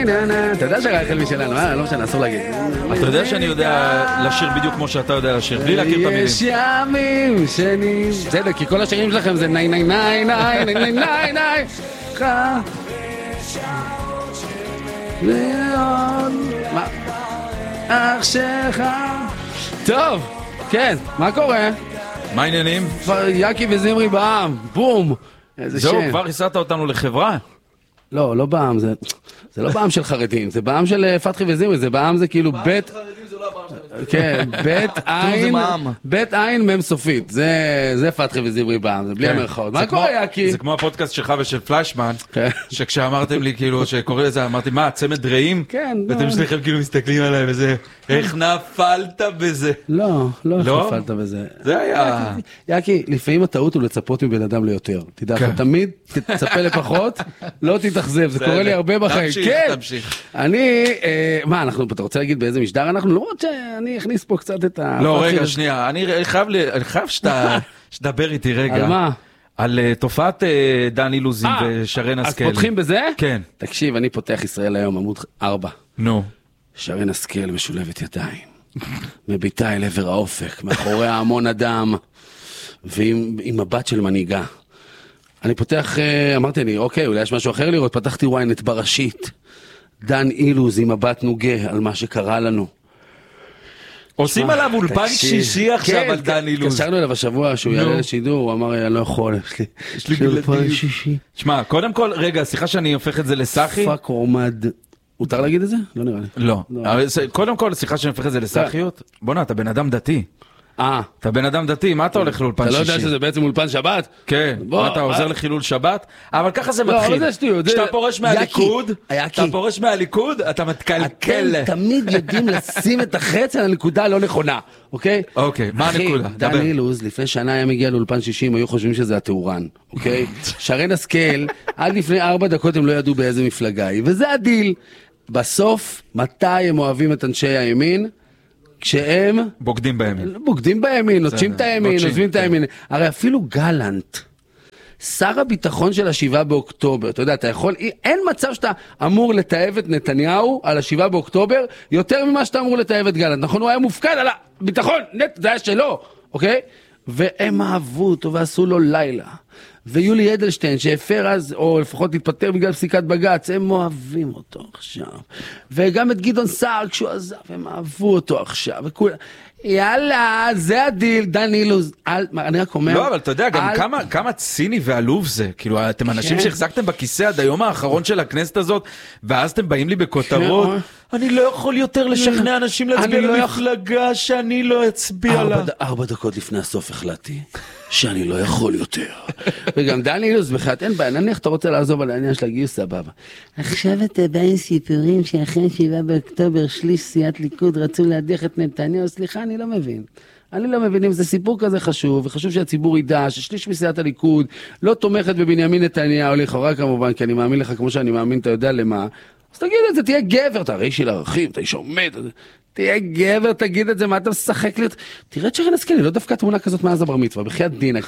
אתה יודע שרייכל משלנו, לא משנה, אסור להגיד. אתה יודע שאני יודע לשיר בדיוק כמו שאתה יודע לשיר, בלי להכיר את המילים. יש ימים שני... בסדר, כי כל השירים שלכם זה ניי ניי ניי ניי ניי ניי ניי ניי מה? אח שלך. טוב, כן, מה קורה? מה העניינים? יקי וזמרי בעם, בום. זהו, כבר הסעת אותנו לחברה? לא, לא בעם, זה לא בעם של חרדים, זה בעם של פתחי וזמרי, זה בעם זה כאילו בית... כן, בית עין מם סופית, זה פתחי וזמרי בעם, זה בלי המרכאות. מה קורה, יקי? זה כמו הפודקאסט שלך ושל פליישמן, שכשאמרתם לי כאילו שקורא לזה, אמרתי, מה, צמד רעים? כן. ואתם שליחים כאילו מסתכלים עליי וזה, איך נפלת בזה? לא נפלת בזה. זה היה... יקי, לפעמים הטעות הוא לצפות מבן אדם ליותר. תדע לך, תמיד תצפה לפחות, לא תתאכזב, זה קורה לי הרבה בחיים. תמשיך. מה, אתה רוצה להגיד באיזה משדר אנחנו? לא רוצה שאני אכניס פה קצת את ה... לא, רגע, שנייה, אני חייב שתדבר איתי רגע. על מה? על תופעת דן אילוזים ושרן השכל. אז פותחים בזה? כן. תקשיב, אני פותח ישראל היום, עמוד 4. נו. שרן השכל משולבת ידיים. מביטה אל עבר האופק, מאחורי המון אדם, ועם מבט של מנהיגה. אני פותח, אמרתי לי, אוקיי, אולי יש משהו אחר לראות, פתחתי וויינט בראשית. דן אילוז עם מבט נוגה על מה שקרה לנו. עושים עליו אולפן שישי עכשיו על דן אילוז. קשרנו אליו השבוע שהוא יעלה לשידור, הוא אמר, אני לא יכול, יש לי אולפן שישי. שמע, קודם כל, רגע, סליחה שאני הופך את זה לסחי. פאק עומד. מותר להגיד את זה? לא נראה לי. לא. קודם כל, סליחה שאני הופך את זה לסחיות. בוא'נה, אתה בן אדם דתי. אתה בן אדם דתי, מה אתה הולך לאולפן שישי? אתה לא יודע שזה בעצם אולפן שבת? כן, אתה עוזר לחילול שבת? אבל ככה זה מתחיל. כשאתה פורש מהליכוד, אתה מתקלקל. אתם תמיד יודעים לשים את החץ על הנקודה הלא נכונה, אוקיי? אוקיי, מה הנקודה? אחי, דן אילוז, לפני שנה היה מגיע לאולפן שישי, הם היו חושבים שזה התאורן, אוקיי? שרן השכל, עד לפני 4 דקות הם לא ידעו באיזה מפלגה היא, וזה הדיל. בסוף, מתי הם אוהבים את אנשי הימין? כשהם... בוגדים בימין, נוטשים את הימין, עוזבים את הימין. הרי אפילו גלנט, שר הביטחון של 7 באוקטובר, אתה יודע, אתה יכול, אין מצב שאתה אמור לתאב את נתניהו על 7 באוקטובר, יותר ממה שאתה אמור לתאב את גלנט. נכון, הוא היה מופקד על הביטחון, זה היה שלו, אוקיי? והם אהבו אותו ועשו לו לילה. ויולי אדלשטיין שהפר אז, או לפחות התפטר בגלל פסיקת בג"ץ, הם אוהבים אותו עכשיו. וגם את גדעון סער כשהוא עזב, הם אהבו אותו עכשיו. יאללה, זה הדיל, דן אילוז. אני רק אומר... לא, אבל אתה יודע, גם כמה ציני ועלוב זה. כאילו, אתם אנשים שהחזקתם בכיסא עד היום האחרון של הכנסת הזאת, ואז אתם באים לי בכותרות. אני לא יכול יותר לשכנע אנשים להצביע למפלגה שאני לא אצביע לה. 4 דקות לפני הסוף החלטתי שאני לא יכול יותר. וגם דן אילוז בחייאת, אין בעיה, נניח אתה רוצה לעזוב על העניין של הגיוס, סבבה. עכשיו אתה בא עם סיפורים שאחרי 7 באוקטובר שליש סיעת ליכוד רצו להדיח את נתניהו, סליחה, אני לא מבין. אני לא מבין אם זה סיפור כזה חשוב, וחשוב שהציבור ידע ששליש מסיעת הליכוד לא תומכת בבנימין נתניהו, לכאורה כמובן, כי אני מאמין לך כמו שאני מאמין, אתה יודע למה. אז תגיד את זה, תהיה גבר, אתה הרי של ערכים, אתה איש עומד, תהיה גבר, תגיד את זה, מה אתה משחק לי? תראה את שרן השכל, לא דווקא תמונה כזאת מאז הבר מצווה, בחייאת דינק,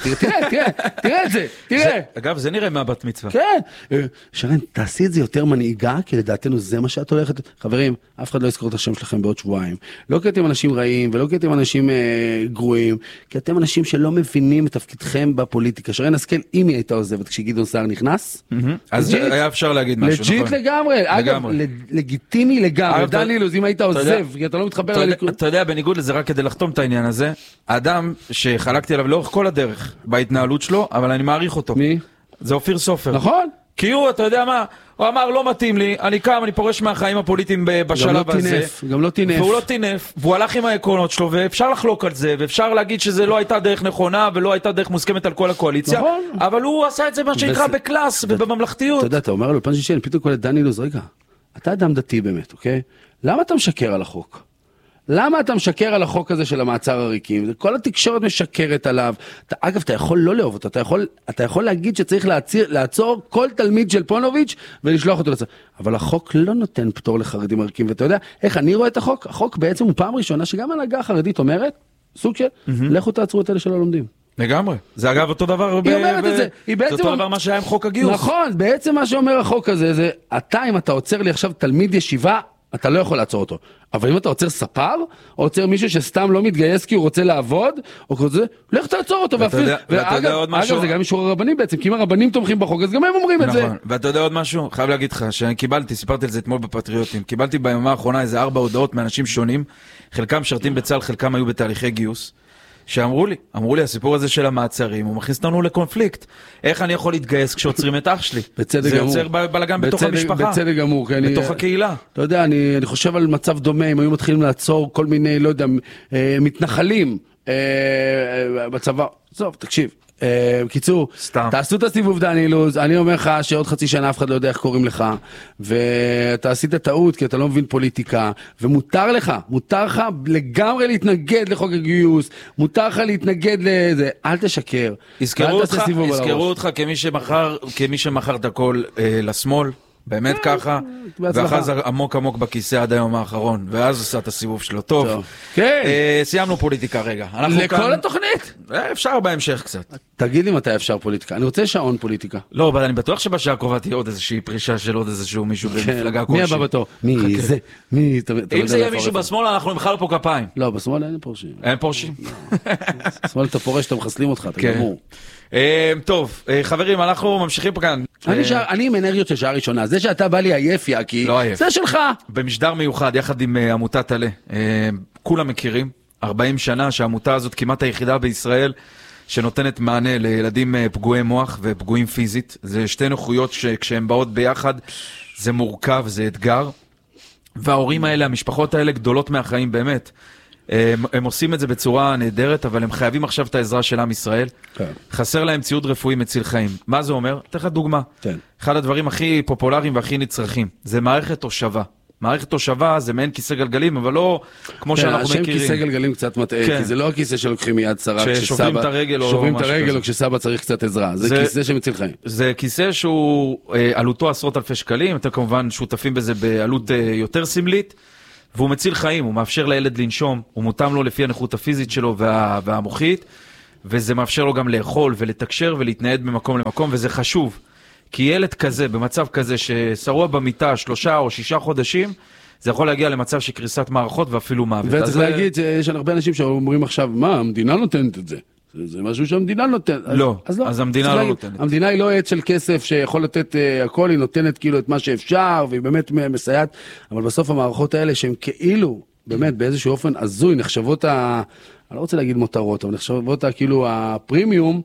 תראה את זה, תראה. אגב, זה נראה מהבת מצווה. כן, שרן, תעשי את זה יותר מנהיגה, כי לדעתנו זה מה שאת הולכת. חברים, אף אחד לא יזכור את השם שלכם בעוד שבועיים. לא כי אתם אנשים רעים, ולא כי אתם אנשים גרועים, כי אתם אנשים שלא מבינים את תפקידכם בפוליטיקה. שרן השכל, אם היא הייתה עוזבת כשגדעון סער נכנס, אז היה אפשר להגיד משהו, נכון? לג'יט לגמרי, אגב, לגיטימי לגמרי. דן אילוז, אם היית עוזב, כי אתה לא מתחבר לליכוד. אתה יודע, בניגוד לזה, רק כדי לחתום את העניין הזה, האדם שחלקתי עליו לאורך כל הדרך בהתנהלות שלו, אבל אני מעריך אותו. מי? זה אופיר סופר. נכון. כי הוא, אתה יודע מה, הוא אמר, לא מתאים לי, אני קם, אני פורש מהחיים הפוליטיים בשלב הזה. גם לא טינף. והוא לא טינף, והוא הלך עם העקרונות שלו, ואפשר לחלוק על זה, ואפשר להגיד שזה לא הייתה דרך נכונה, ולא הייתה דרך מוסכמת על כל הקואליציה. נכון. אבל הוא עשה את זה מה שנקרא בקלאס ובממלכתיות. אתה יודע, אתה אומר לו, פן שישי, אני פתאום קורא לדן אילוז, רגע, אתה אדם דתי באמת, אוקיי? למה אתה משקר על החוק? למה אתה משקר על החוק הזה של המעצר הריקים? כל התקשורת משקרת עליו. אגב, אתה יכול לא לאהוב אותו, אתה יכול להגיד שצריך לעצור כל תלמיד של פונוביץ' ולשלוח אותו לצר. אבל החוק לא נותן פטור לחרדים הריקים, ואתה יודע איך אני רואה את החוק? החוק בעצם הוא פעם ראשונה שגם ההנהגה החרדית אומרת, סוג של, לכו תעצרו את אלה שלא לומדים. לגמרי. זה אגב אותו דבר. היא אומרת את זה. זה אותו דבר מה שהיה עם חוק הגיוס. נכון, בעצם מה שאומר החוק הזה, זה, אם אתה עוצר לי עכשיו תלמיד ישיבה, אתה לא יכול לעצור אותו. אבל אם אתה עוצר ספר, או עוצר מישהו שסתם לא מתגייס כי הוא רוצה לעבוד, או כזה, לך תעצור אותו. ואגב, זה גם אישור הרבנים בעצם, כי אם הרבנים תומכים בחוק, אז גם הם אומרים את זה. נכון, ואתה יודע עוד משהו? חייב להגיד לך, סיפרתי על זה אתמול בפטריוטים, קיבלתי ביממה האחרונה איזה 4 הודעות מאנשים שונים, חלקם משרתים בצה"ל, חלקם היו בתהליכי גיוס, שאמרו לי, הסיפור הזה של המעצרים, הוא מכניס אותנו לקונפליקט. איך אני יכול להתגייס כשעוצרים את אח שלי? זה יוצר בלגן בתוך המשפחה. בצדק גמור. בתוך הקהילה. אתה יודע, אני חושב על מצב דומה, אם היו מתחילים לעצור כל מיני, לא יודע, מתנחלים בצבא. טוב, תקשיב. בקיצור, תעשו את הסיבוב דן אילוז, אני אומר לך שעוד חצי שנה אף אחד לא יודע איך קוראים לך, ואתה עשית טעות כי אתה לא מבין פוליטיקה, ומותר לך לגמרי להתנגד לחוק הגיוס, מותר לך להתנגד לזה, אל תשקר. יזכרו אותך כמי שמכר את הכל לשמאל, באמת ככה, ואחז עמוק בכיסא עד היום האחרון, ואז עשה את הסיבוב שלו. טוב, סיימנו פוליטיקה רגע. לכל התוכנית? אפשר בהמשך קצת. תגיד לי מתי אפשר פוליטיקה, אני רוצה שעון פוליטיקה. לא, אבל אני בטוח שבשעה הקרובה תהיה עוד איזושהי פרישה של עוד איזשהו מישהו במפלגה כלשהי. מי הבא בתור? מי זה? אם זה יהיה מישהו בשמאל, אנחנו נמחא פה כפיים. לא, בשמאל אין פורשים. אין פורשים? בשמאל אתה פורש, אתה מחסלים אותך, אתה גמור. טוב, חברים, אנחנו ממשיכים פה כאן. אני עם אנרגיות של שעה ראשונה, זה שאתה בא לי עייף יאקי, זה שלך. במשדר מיוחד, יחד עם עמותת עלה, כולם מכירים, 40 שנה שהעמותה הזאת כמעט היחידה בישראל, שנותנת מענה לילדים פגועי מוח ופגועים פיזית. זה שתי נכויות שכשהן באות ביחד, זה מורכב, זה אתגר. וההורים האלה, המשפחות האלה גדולות מהחיים באמת. הם עושים את זה בצורה נהדרת, אבל הם חייבים עכשיו את העזרה של עם ישראל. חסר להם ציוד רפואי מציל חיים. מה זה אומר? אתן לך דוגמה. אחד הדברים הכי פופולריים והכי נצרכים, זה מערכת תושבה. מערכת תושבה זה מעין כיסא גלגלים, אבל לא כמו שאנחנו מכירים. השם כיסא גלגלים קצת מטעה, כי זה לא הכיסא שלוקחים מיד שרה כששוברים את הרגל או כשסבא צריך קצת עזרה. זה כיסא שמציל חיים. זה כיסא שהוא עלותו עשרות אלפי שקלים, אתם כמובן שותפים בזה בעלות יותר סמלית, והוא מציל חיים, הוא מאפשר לילד לנשום, הוא מותאם לו לפי הנכות הפיזית שלו והמוחית, וזה מאפשר לו גם לאכול ולתקשר ולהתנייד ממקום למקום, וזה חשוב. כי ילד כזה, במצב כזה ששרוע במיטה 3 או 6 חודשים, זה יכול להגיע למצב של קריסת מערכות ואפילו מוות. וצריך להגיד שיש הרבה אנשים שאומרים עכשיו, מה, המדינה נותנת את זה? זה משהו שהמדינה נותנת. לא, אז המדינה לא נותנת. המדינה היא לא עץ של כסף שיכול לתת הכל, היא נותנת כאילו את מה שאפשר, והיא באמת מסייעת, אבל בסוף המערכות האלה שהן כאילו, באמת באיזשהו אופן הזוי, נחשבות אני לא רוצה להגיד מותרות, אבל נחשבות כאילו הפרימיום,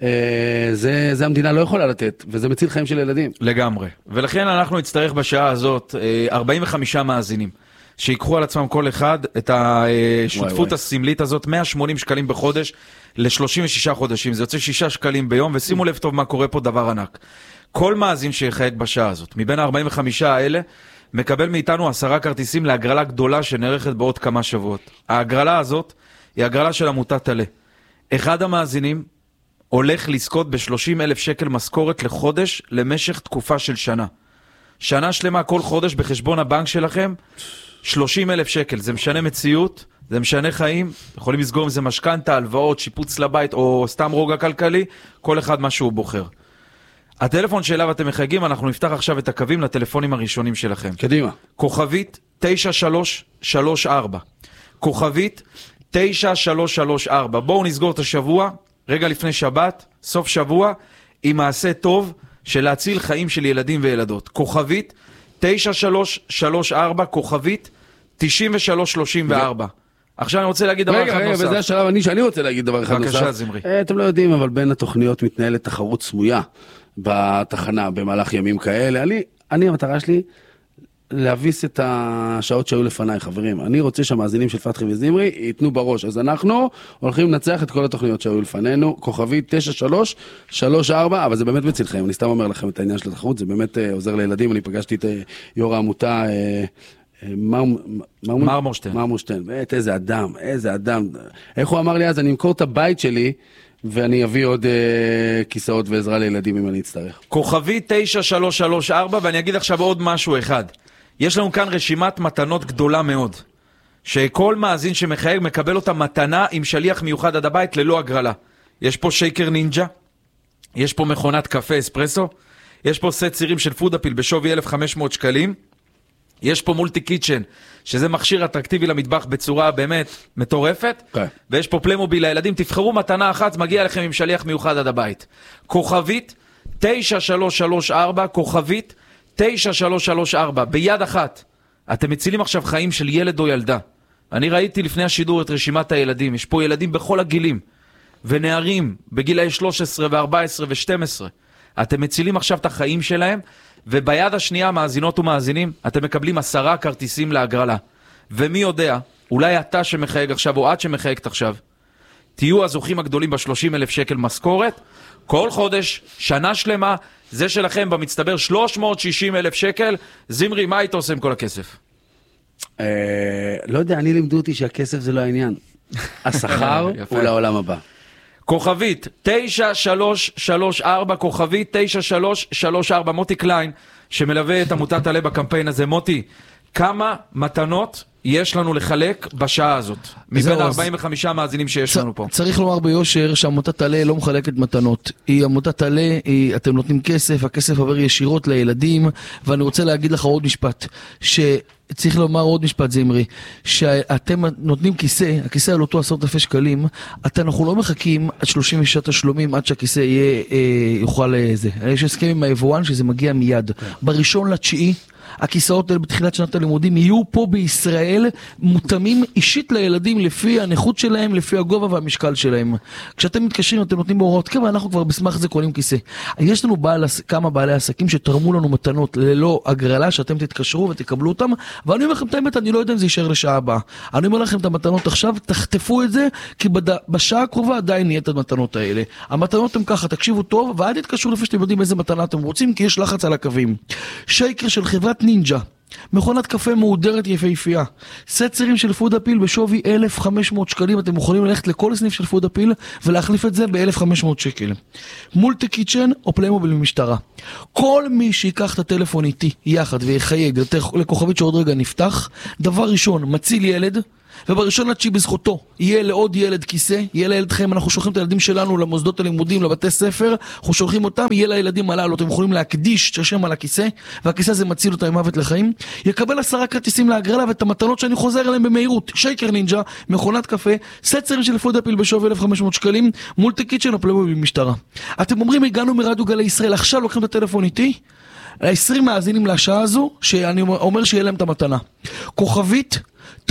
זה המדינה לא יכולה לתת, וזה מציל חיים של ילדים. לגמרי. ולכן אנחנו נצטרך בשעה הזאת 45 מאזינים, שיקחו על עצמם כל אחד את השותפות הסמלית הזאת, 180 שקלים בחודש ל-36 חודשים. זה יוצא 6 שקלים ביום, ושימו לב טוב מה קורה פה, דבר ענק. כל מאזין שיחייג בשעה הזאת, מבין ה-45 האלה, מקבל מאיתנו 10 כרטיסים להגרלה גדולה שנערכת בעוד כמה שבועות. ההגרלה הזאת היא הגרלה של עמותת עלה. אחד המאזינים הולך לזכות ב-30,000 שקל משכורת לחודש למשך תקופה של שנה. שנה שלמה כל חודש בחשבון הבנק שלכם, 30,000 שקל. זה משנה מציאות, זה משנה חיים. יכולים לסגור עם זה משכנתה, הלוואות, שיפוץ לבית או סתם רוגע כלכלי, כל אחד מה שהוא בוחר. הטלפון שאליו אתם מחייגים, אנחנו נפתח עכשיו את הקווים לטלפונים הראשונים שלכם. קדימה. כוכבית 9334. כוכבית 9334. בואו נסגור את השבוע, רגע לפני שבת, סוף שבוע, עם מעשה טוב של להציל חיים של ילדים וילדות. כוכבית 9334, כוכבית 9334. עכשיו אני רוצה להגיד דבר אחד נוסף. רגע, וזה השלב שאני רוצה להגיד דבר אחד נוסף. בבקשה, זמרי. אתם לא יודעים, אבל בין התוכניות מתנהלת תחרות סמויה בתחנה, במהלך ימים כאלה. המטרה שלי להביס את השעות שהיו לפניי, חברים. אני רוצה שהמאזינים של פתחי וזמרי ייתנו בראש. אז אנחנו הולכים לנצח את כל התוכניות שהיו לפנינו. כוכבית 9334, אבל זה באמת מציל חיים. אני סתם אומר לכם את העניין של התחרות, זה באמת עוזר לילדים. אני פגשתי את יו"ר העמותה מרמורשטיין. באמת, איזה אדם. איך הוא אמר לי אז, אני אמכור את הבית שלי, ואני אביא עוד כיסאות ועזרה לילדים אם אני אצטרך. כוכבי 9334, ואני אגיד עכשיו עוד משהו אחד. יש לנו כאן רשימת מתנות גדולה מאוד, שכל מאזין שמחייג מקבל אותה מתנה עם שליח מיוחד עד הבית ללא הגרלה. יש פה שייקר נינג'ה, יש פה מכונת קפה אספרסו, יש פה סט צירים של פודאפיל בשווי 1,500 שקלים, יש פה מולטי קיצ'ן, שזה מכשיר אטרקטיבי למטבח בצורה באמת מטורפת, ויש פה פליימוביל לילדים, תבחרו מתנה אחת, מגיע לכם עם שליח מיוחד עד הבית. כוכבית 9334, כוכבית 9334, ביד אחת. אתם מצילים עכשיו חיים של ילד או ילדה. אני ראיתי לפני השידור את רשימת הילדים, יש פה ילדים בכל הגילים, ונערים בגילאי 13 ו-14 ו-12. אתם מצילים עכשיו את החיים שלהם, וביד השנייה, מאזינות ומאזינים, אתם מקבלים 10 כרטיסים להגרלה. ומי יודע, אולי אתה שמחייג עכשיו, או את שמחייגת עכשיו, תהיו הזוכים הגדולים ב-30,000 שקל משכורת, כל חודש, שנה שלמה, זה שלכם במצטבר 360,000 שקל. זמרי, מה היית עושה עם כל הכסף? לא יודע, אני לימדו אותי שהכסף זה לא העניין. השכר הוא לעולם הבא. כוכבית 9334, כוכבית 9334, מוטי קליין, שמלווה את עמותת עלה בקמפיין הזה. מוטי, כמה מתנות יש לנו לחלק בשעה הזאת? מבין 45 מאזינים שיש לנו פה. צריך לומר ביושר שעמותת עלה לא מחלקת מתנות. עמותת עלה, אתם נותנים כסף, הכסף עובר ישירות לילדים, ואני רוצה להגיד לך עוד משפט, צריך לומר עוד משפט זמרי, שאתם נותנים כיסא, הכיסא על אותו 10,000 שקלים, אנחנו לא מחכים עד 36 תשלומים עד שהכיסא יוכל לזה. יש הסכם עם היבואן שזה מגיע מיד. ב1.9 הכיסאות האלה בתחילת שנת הלימודים יהיו פה בישראל מותאמים אישית לילדים לפי הנכות שלהם, לפי הגובה והמשקל שלהם. כשאתם מתקשרים, אתם נותנים בהוראות קבע, אנחנו כבר בסמך זה קונים כיסא. יש לנו כמה בעלי עסקים שתרמו לנו מתנות ללא הגרלה, שאתם תתקשרו ותקבלו אותם, ואני אומר לכם את האמת, אני לא יודע אם זה יישאר לשעה הבאה. אני אומר לכם את המתנות עכשיו, תחטפו את זה, כי בשעה הקרובה עדיין נהיה את המתנות האלה. המתנות הם ככה, תקשיבו טוב, ואל תתקשרו לפי שאתם יודעים איזה מתנה אתם רוצים, כי יש לחץ על הקווים. שייקר של חברת נינג'ה, מכונת קפה מהודרת יפהפייה, סט צירים של פודאפיל בשווי 1,500 שקלים, אתם יכולים ללכת לכל סניף של פודאפיל ולהחליף את זה ב-1,500 שקל. מולטי קיצ'ן או פליימוביל ממשטרה. כל מי שיקח את הטלפון איתי יחד ויחייג לכוכבית שעוד רגע נפתח, דבר ראשון, מציל ילד, וב1.9 בזכותו יהיה לעוד ילד כיסא, יהיה לילדכם, אנחנו שולחים את הילדים שלנו למוסדות הלימודים, לבתי ספר, אנחנו שולחים אותם, יהיה לילדים הללו, אתם יכולים להקדיש את השם על הכיסא, והכיסא הזה מציל אותם ממוות לחיים, יקבל 10 כרטיסים להגרלה, ואת המתנות שאני חוזר אליהם במהירות, שייקר נינג'ה, מכונת קפה, סט צירים של פודאפיל בשווי 1,500 שקלים, מולטי קיצ'ן או פליימוביל משטרה. אתם אומרים, הגענו מרדיו גלי ישראל, עכשיו לוקחים את הטלפון איתי, 20 מאזינים לשעה הזו, שאני אומר שיהיה להם את המתנה. כוכבית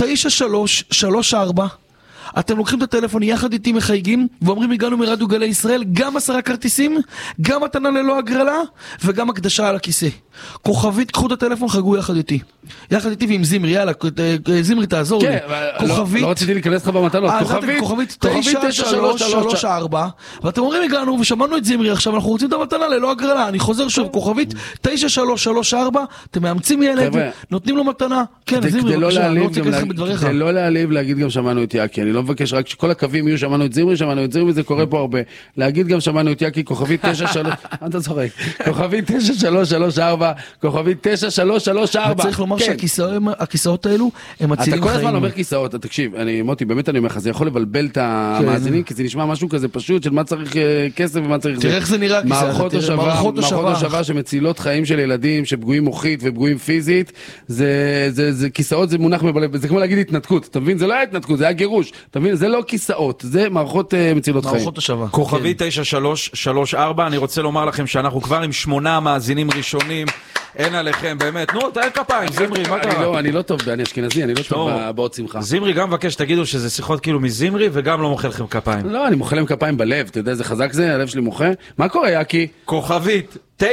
9334, אתם לוקחים את הטלפון יחד איתי מחייגים ואומרים הגענו מרדיו גלי ישראל, גם 10 כרטיסים, גם מתנה ללא הגרלה וגם הקדשה על הכיסא. כוכבית, קחו את הטלפון, חגו יחד איתי ועם זמרי, יאללה, זמרי תעזור לי. כוכבית, לא רציתי להיכנס לך במתנות. כוכבית 9334, ואתם אומרים הגענו ושמענו את זמרי, עכשיו אנחנו רוצים את המתנה ללא הגרלה. אני חוזר שוב, כוכבית 9334, אתם מאמצים ילד, נותנים לו מתנה. כן, זמרי, בבקשה, לא רוצה כסף בדבריך. זה לא להעליב להגיד גם שמענו את יאקי, אני לא מבקש רק שכל הקווים יהיו שמענו את זמרי, זה קורה פה הרבה. להגיד גם שמענו את יאקי, כוכבית 93, אתה צוחק, כוכבית 9334, כוכבית 9334. צריך לומר שהכיסאות האלו הם מצילים חיים. אתה כל הזמן אומר כיסאות, תקשיב, מוטי, באמת אני אומר לך, זה יכול לבלבל את המאזינים, כי זה נשמע משהו כזה פשוט של מה צריך כסף ומה צריך... תראה איך זה נראה כיסא, מערכות השבה שמצילות חיים של ילדים שפגועים מוחית ופגועים פיזית, זה כיסאות, זה מונח מבלב, זה כמו להגיד התנתקות, אתה מבין? זה לא היה התנתקות, זה היה גירוש, אתה מבין? זה לא כיסאות, זה מערכות מצילות חיים. מערכות השבה. כוכבי 9334, אני רוצה לומר לכם שאנחנו כבר עם 8 מאזינים ראשונים, אין עליכם, באמת. נו, תאר כפיים, זמרי, מה קרה? אני לא טוב, אני אשכנזי, אני לא טוב באות שמחה. זמרי גם מבקש, תגידו שזה שיחות כאילו מזמרי, וגם לא מוחא לכם כפיים. לא, אני מוחא להם כפיים בלב, אתה יודע איזה חזק זה, הלב שלי מוחא. מה קורה, יאקי? כוכבית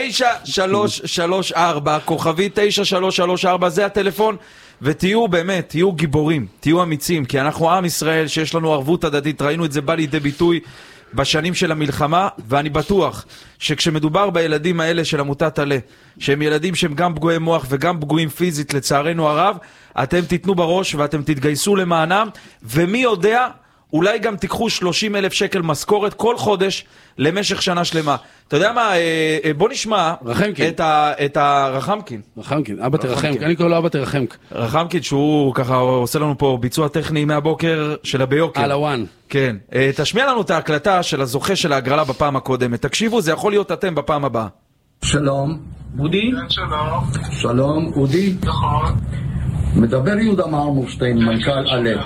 9334, כוכבית 9334, זה הטלפון, ותהיו באמת, תהיו גיבורים, תהיו אמיצים, כי אנחנו עם ישראל שיש לנו ערבות הדדית, ראינו את זה בא לידי ביטוי בשנים של המלחמה, ואני בטוח שכשמדובר בילדים האלה של עמותת עלה, שהם ילדים שהם גם פגועי מוח וגם פגועים פיזית לצערנו הרב, אתם תיתנו בראש ואתם תתגייסו למענם, ומי יודע, אולי גם תיקחו 30,000 שקל משכורת כל חודש למשך שנה שלמה. אתה יודע מה, בוא נשמע את הרחמקין. רחמקין, אבא תרחמק, אני קורא לו אבא תרחמק. רחמקין שהוא ככה עושה לנו פה ביצוע טכני מהבוקר של הביוקר. על הוואן. כן, תשמיע לנו את ההקלטה של הזוכה של ההגרלה בפעם הקודמת. תקשיבו, זה יכול להיות אתם בפעם הבאה. שלום. אודי? כן, שלום. שלום, אודי? נכון. מדבר יהודה מרמורשטיין, מנכ"ל עלה.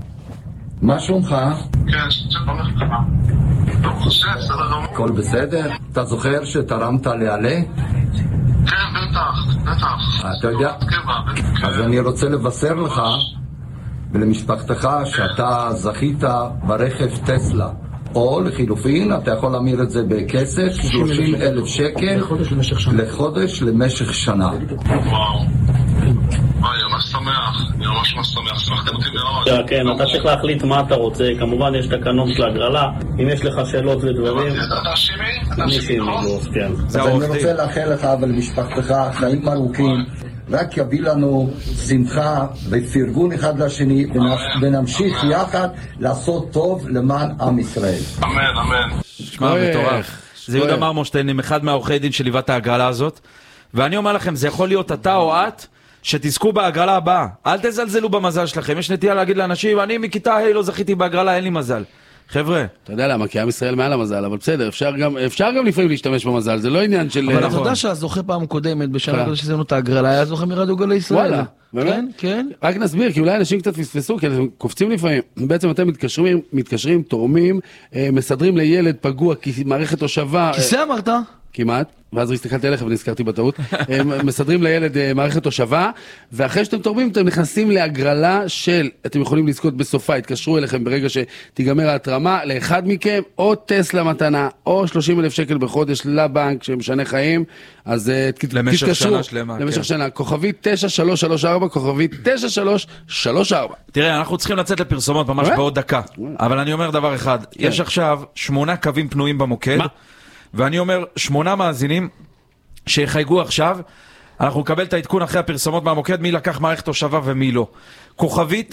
מה שלומך? כן, שלום לך. חושב, בסדר גמור. הכל בסדר? אתה זוכר שתרמת לעלה? כן, בטח. אתה יודע? אז אני רוצה לבשר לך ולמשפחתך שאתה זכית ברכב טסלה. או לחילופין, אתה יכול להמיר את זה בכסף, 30,000 שקל לחודש למשך שנה. וואו. אני ממש שמח, שמחתם אותי מאוד. כן, אתה צריך להחליט מה אתה רוצה, כמובן יש תקנון של הגרלה, אם יש לך שאלות ודברים... אתה שימי? כן. אז אני רוצה לאחל לך ולמשפחתך חיים ארוכים, רק יביא לנו שמחה ופרגון אחד לשני, ונמשיך יחד לעשות טוב למען עם ישראל. אמן. שמע, מטורף. זה יהודה מרמורשטיין, אחד מהעורכי דין שליווה את ההגרלה הזאת, ואני אומר לכם, זה יכול להיות אתה או את, שתזכו בהגרלה הבאה. אל תזלזלו במזל שלכם. יש נטייה להגיד לאנשים, אני מכיתה ה' לא זכיתי בהגרלה, אין לי מזל. חבר'ה. אתה יודע למה, כי עם ישראל מעל המזל, אבל בסדר, אפשר גם לפעמים להשתמש במזל, זה לא עניין של... אבל אתה יודע שהזוכה פעם קודמת, בשנה כזאת שעשינו את ההגרלה, היה זוכה מרדיו גלי ישראל. וואלה, באמת? כן. רק נסביר, כי אולי אנשים קצת פספסו, כי אתם קופצים לפעמים. בעצם אתם מתקשרים, תורמים, מסדרים לילד פגוע, מערכת הושבה... כיסא אמרת? כמעט, ואז הסתכלתי עליך ונזכרתי בטעות. מסדרים לילד מערכת הושבה, ואחרי שאתם תורמים, אתם נכנסים להגרלה של, אתם יכולים לזכות בסופה, התקשרו אליכם ברגע שתיגמר ההתרמה, לאחד מכם, או טסלה מתנה, או 30,000 שקל בחודש לבנק שמשנה חיים, אז למשך שנה שלמה. למשך שנה, כוכבית 9334, כוכבית 9334. תראה, אנחנו צריכים לצאת לפרסומות ממש בעוד דקה, אבל אני אומר דבר אחד, יש עכשיו 8 קווים פנויים במוקד, ואני אומר, 8 מאזינים שיחייגו עכשיו, אנחנו נקבל את העדכון אחרי הפרסומות מהמוקד, מי לקח מערכת תושבה ומי לא. כוכבית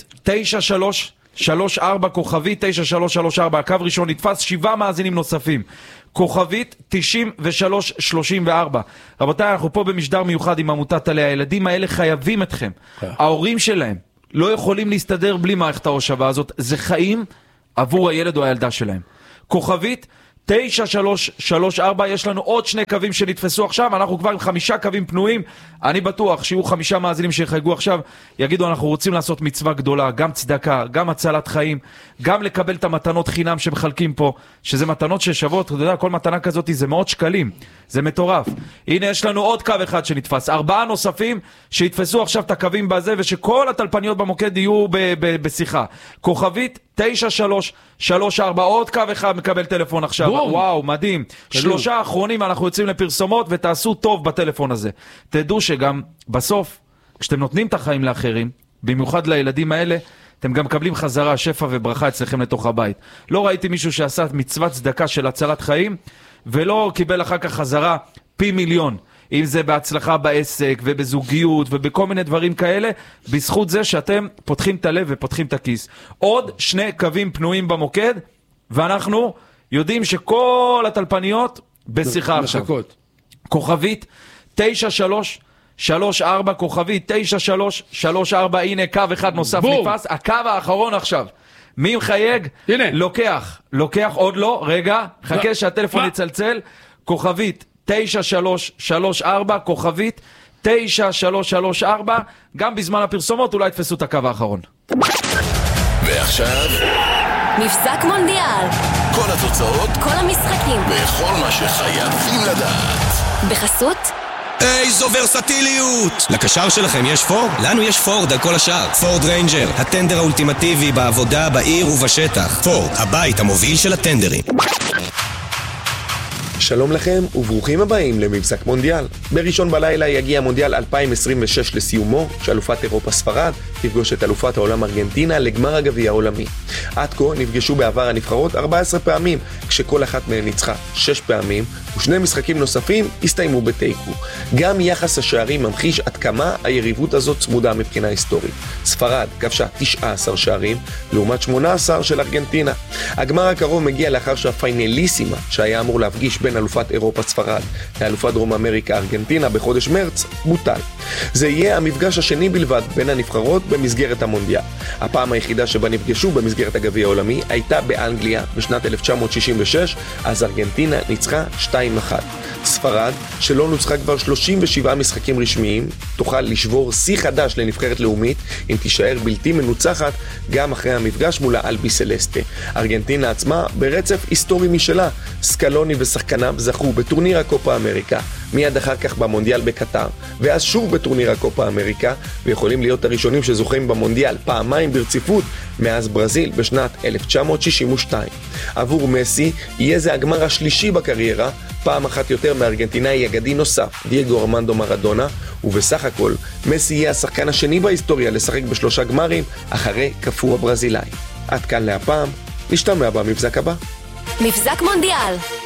9334, כוכבית 9334, הקו ראשון נתפס, 7 מאזינים נוספים. כוכבית 9334. רבותיי, אנחנו פה במשדר מיוחד עם עמותת עלה. הילדים האלה חייבים אתכם. ההורים שלהם לא יכולים להסתדר בלי מערכת ההושבה הזאת. זה חיים עבור הילד או הילדה שלהם. כוכבית 9334, יש לנו עוד 2 קווים שנתפסו עכשיו, אנחנו כבר עם 5 קווים פנויים, אני בטוח שיהיו 5 מאזינים שיחייגו עכשיו, יגידו אנחנו רוצים לעשות מצווה גדולה, גם צדקה, גם הצלת חיים, גם לקבל את המתנות חינם שמחלקים פה, שזה מתנות ששוות, אתה יודע, כל מתנה כזאת זה 100 שקלים, זה מטורף. הנה יש לנו עוד קו אחד שנתפס, 4 נוספים שיתפסו עכשיו את הקווים בזה, ושכל הטלפניות במוקד יהיו בשיחה. כוכבית 9334, עוד קו אחד מקבל טלפון עכשיו. וואו, מדהים. 3 האחרונים אנחנו יוצאים לפרסומות, ותעשו טוב בטלפון הזה. תדעו שגם בסוף, כשאתם נותנים את החיים לאחרים, במיוחד לילדים האלה, אתם גם מקבלים חזרה, שפע וברכה אצלכם לתוך הבית. לא ראיתי מישהו שעשה מצוות צדקה של הצלת חיים, ולא קיבל אחר כך חזרה פי מיליון. אם זה בהצלחה בעסק ובזוגיות ובכל מיני דברים כאלה, בזכות זה שאתם פותחים את הלב ופותחים את הכיס. עוד 2 קווים פנויים במוקד, ואנחנו יודעים שכל הטלפניות בשיחה עכשיו. כוכבית 9334, כוכבית 9334, הנה קו אחד נוסף נתפס, הקו האחרון עכשיו. מי מחייג? הנה. לוקח, עוד לא, רגע, חכה שהטלפון יצלצל, כוכבית 9334, כוכבית 9334, גם בזמן הפרסומות אולי תפסו את הקו האחרון. ועכשיו מבזק מונדיאל, כל התוצאות, כל המשחקים וכל מה שחייבים לדעת בחסות איזו ורסטיליות! לקשר שלכם יש פורד? לנו יש פורד על כל השאר. פורד ריינג'ר, הטנדר האולטימטיבי בעבודה, בעיר ובשטח. פורד, הבית המוביל של הטנדרים. שלום לכם וברוכים הבאים למבזק מונדיאל. בראשון בלילה יגיע מונדיאל 2026 לסיומו, שאלופת אירופה ספרד תפגוש את אלופת העולם ארגנטינה לגמר הגביע העולמי. עד כה נפגשו בעבר הנבחרות 14 פעמים, כשכל אחת מהן ניצחה 6 פעמים, ושני משחקים נוספים הסתיימו בתיקו. גם יחס השערים ממחיש עד כמה היריבות הזאת צמודה מבחינה היסטורית. ספרד כבשה 19 שערים, לעומת 18 של ארגנטינה. הגמר הקרוב מגיע לאחר שהפיינליסימה, שהיה אמור להפגיש בין אלופת אירופה ספרד לאלופת דרום אמריקה ארגנטינה בחודש מרץ, בוטל. זה יהיה המפגש השני בלבד בין הנבחרות במסגרת המונדיאל. הפעם היחידה שבה נפגשו במסגרת הגביע העולמי הייתה באנגליה בשנת 1966, אז ארגנטינה ניצחה 2-1. ספרד, שלא נוצחה כבר 37 משחקים רשמיים, תוכל לשבור שיא חדש לנבחרת לאומית אם תישאר בלתי מנוצחת גם אחרי המפגש מול האלבי סלסטה. ארגנטינה עצמה ברצף היסטורי משלה. סקלוני ושחקניו זכו בטורניר הקופה אמריקה, מיד אחר כך במונדיאל בקטר, ואז שוב בטורניר הקופה אמריקה, ויכולים להיות הראשונים שזוכים במונדיאל פעמיים ברציפות מאז ברזיל בשנת 1962. עבור מסי יהיה זה הגמר השלישי בקריירה, פעם אחת יותר מארגנטינאי אגדי נוסף, דייגו ארמנדו מרדונה, ובסך הכל מסי יהיה השחקן השני בהיסטוריה לשחק ב3 גמרים אחרי קפוא הברזילאי. עד כאן להפעם, נשתמע במבזק הבא. מבזק מונדיאל.